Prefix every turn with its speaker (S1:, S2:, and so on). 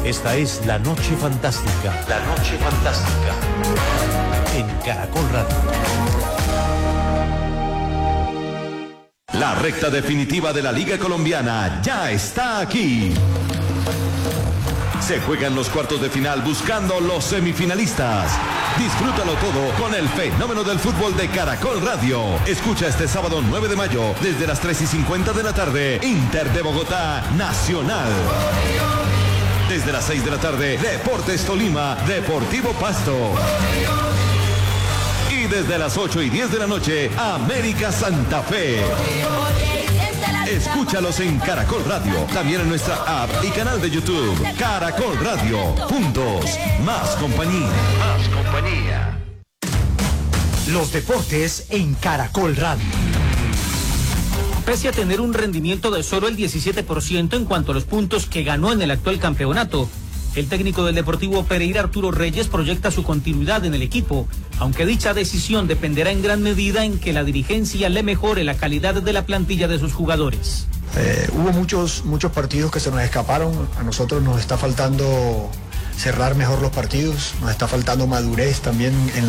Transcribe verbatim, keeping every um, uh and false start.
S1: Esta es La Noche Fantástica. La Noche Fantástica. En Caracol Radio.
S2: La recta definitiva de la Liga Colombiana ya está aquí. Se juegan los cuartos de final buscando los semifinalistas. Disfrútalo todo con el fenómeno del fútbol de Caracol Radio. Escucha este sábado nueve de mayo desde las tres y cincuenta de la tarde, Inter de Bogotá, Nacional. Desde las seis de la tarde, Deportes Tolima, Deportivo Pasto. Y desde las ocho y diez de la noche, América Santa Fe. Escúchalos en Caracol Radio, también en nuestra app y canal de YouTube. Caracol Radio, juntos, más compañía. Más compañía.
S3: Los deportes en Caracol Radio.
S4: Pese a tener un rendimiento de solo el diecisiete por ciento en cuanto a los puntos que ganó en el actual campeonato, el técnico del Deportivo Pereira, Arturo Reyes, proyecta su continuidad en el equipo, aunque dicha decisión dependerá en gran medida en que la dirigencia le mejore la calidad de la plantilla de sus jugadores.
S5: Eh, hubo muchos, muchos partidos que se nos escaparon, a nosotros nos está faltando cerrar mejor los partidos, nos está faltando madurez también en